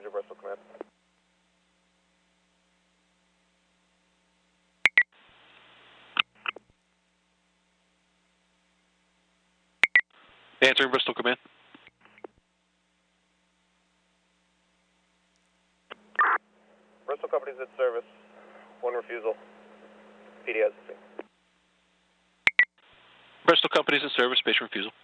Ranger Bristol Command. Answering Bristol Command. Bristol Company's at service. One refusal. PD has the Bristol Company's in service, patient refusal.